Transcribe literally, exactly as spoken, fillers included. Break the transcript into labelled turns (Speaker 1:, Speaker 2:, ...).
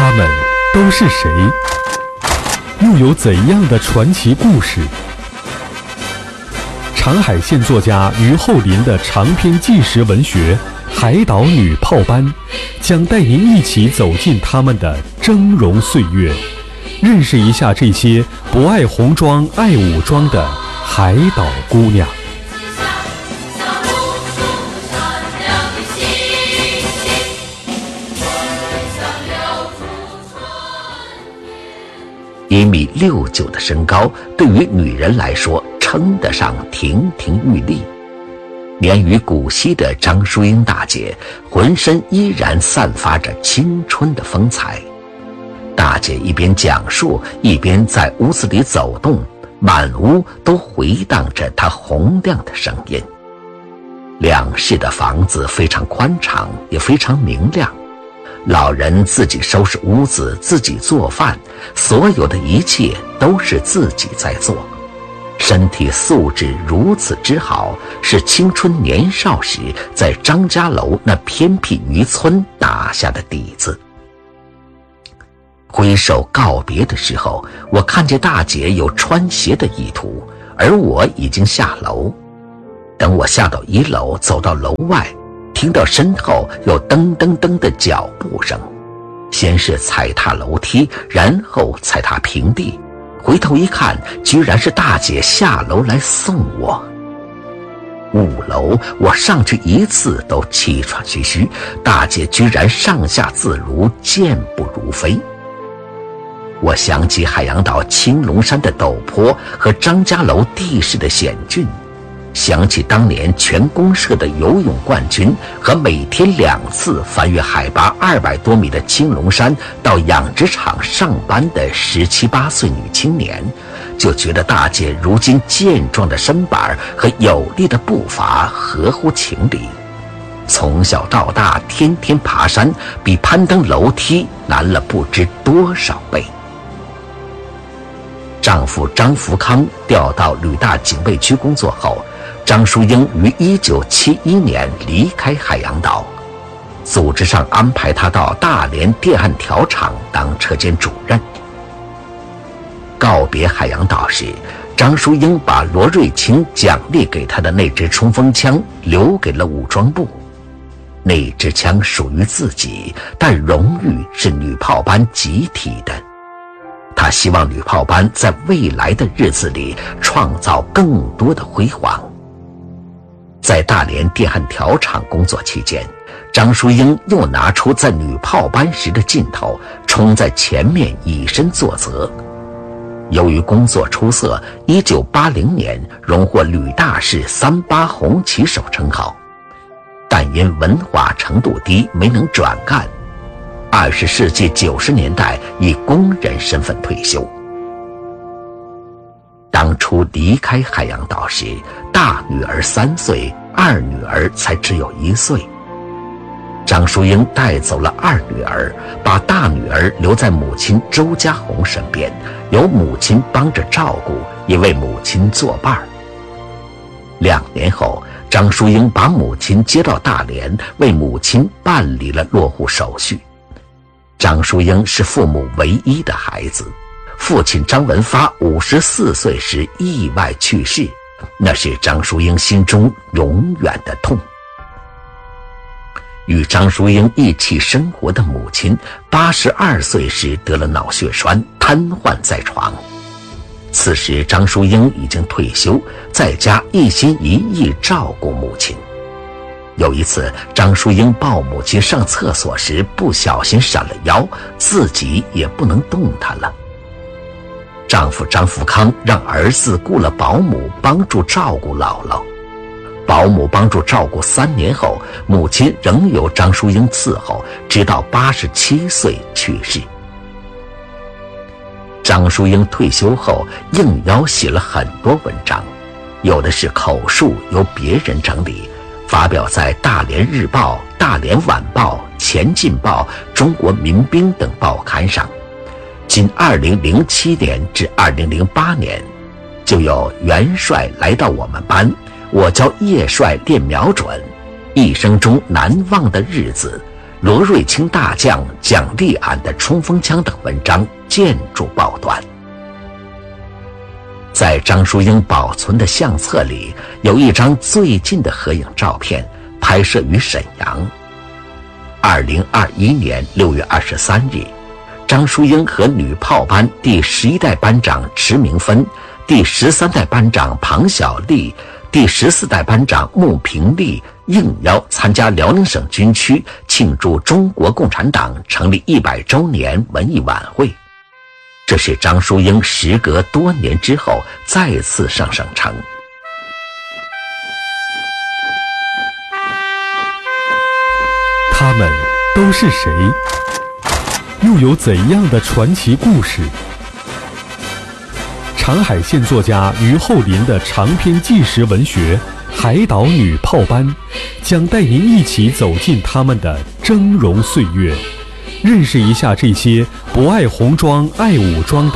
Speaker 1: 他们都是谁？又有怎样的传奇故事？长海县作家于厚林的长篇纪实文学《海岛女炮班》，将带您一起走进他们的峥嵘岁月，认识一下这些不爱红装爱武装的海岛姑娘。
Speaker 2: 一米六九的身高，对于女人来说称得上亭亭玉立。年逾古稀的张淑英大姐，浑身依然散发着青春的风采。大姐一边讲述，一边在屋子里走动，满屋都回荡着她洪亮的声音。两室的房子非常宽敞，也非常明亮。老人自己收拾屋子，自己做饭，所有的一切都是自己在做。身体素质如此之好，是青春年少时在张家楼那偏僻渔村打下的底子。挥手告别的时候，我看见大姐有穿鞋的意图，而我已经下楼。等我下到一楼，走到楼外，听到身后有噔噔噔的脚步声，先是踩踏楼梯，然后踩踏平地。回头一看，居然是大姐下楼来送我。五楼我上去一次都气喘吁吁，大姐居然上下自如，健步如飞。我想起海洋岛青龙山的陡坡和张家楼地势的险峻，想起当年全公社的游泳冠军和每天两次翻越海拔二百多米的青龙山到养殖场上班的十七八岁女青年，就觉得大姐如今健壮的身板和有力的步伐合乎情理。从小到大天天爬山，比攀登楼梯难了不知多少倍。丈夫张福康调到旅大警备区工作后，张淑英于一九七一年离开海洋岛，组织上安排她到大连电焊条厂当车间主任。告别海洋岛时，张淑英把罗瑞卿奖励给她的那支冲锋枪留给了武装部。那支枪属于自己，但荣誉是女炮班集体的。他希望女炮班在未来的日子里创造更多的辉煌。在大连电焊条厂工作期间，张淑英又拿出在女炮班时的劲头，冲在前面以身作则。由于工作出色，一九八零年荣获旅大市三八红旗手称号，但因文化程度低，没能转干。二十世纪九十年代以工人身份退休。当初离开海洋岛时，大女儿三岁，二女儿才只有一岁。张淑英带走了二女儿，把大女儿留在母亲周家红身边，由母亲帮着照顾，也为母亲作伴儿。两年后，张淑英把母亲接到大连，为母亲办理了落户手续。张淑英是父母唯一的孩子，父亲张文发五十四岁时意外去世，那是张淑英心中永远的痛。与张淑英一起生活的母亲八十二岁时得了脑血栓，瘫痪在床。此时张淑英已经退休，在家一心一意照顾母亲。有一次，张淑英抱母亲上厕所时不小心闪了腰，自己也不能动弹了。丈夫张福康让儿子雇了保姆帮助照顾姥姥。保姆帮助照顾三年后，母亲仍由张淑英伺候，直到八十七岁去世。张淑英退休后应邀写了很多文章，有的是口述，由别人整理，发表在《大连日报》、《大连晚报》、《前进报》、《中国民兵》等报刊上。仅二零零七年至二零零八年，就有元帅来到我们班，我教叶帅练瞄准，一生中难忘的日子， 罗瑞卿大将蒋立安的冲锋枪等文章见诸报端。在张淑英保存的相册里，有一张最近的合影照片，拍摄于沈阳。二零二一年六月二十三日，张淑英和女炮班第十一代班长池明芬、第十三代班长庞小丽、第十四代班长穆平利应邀参加辽宁省军区庆祝中国共产党成立一百周年文艺晚会。这是张淑英时隔多年之后再次上省城。
Speaker 1: 他们都是谁？又有怎样的传奇故事？长海县作家于厚林的长篇纪实文学《海岛女炮班》将带您一起走进他们的峥嵘岁月，认识一下这些不爱红装爱武装的